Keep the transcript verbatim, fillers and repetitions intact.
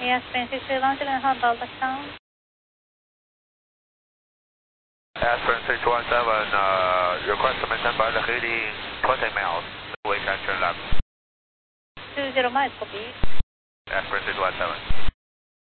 Yes, Spring six three one seven, hot Delta Town. Aspirin six one seven, uh, request to maintain by the heading twenty miles, wake and turn left. two zero miles, copy. Aspirin six one seven.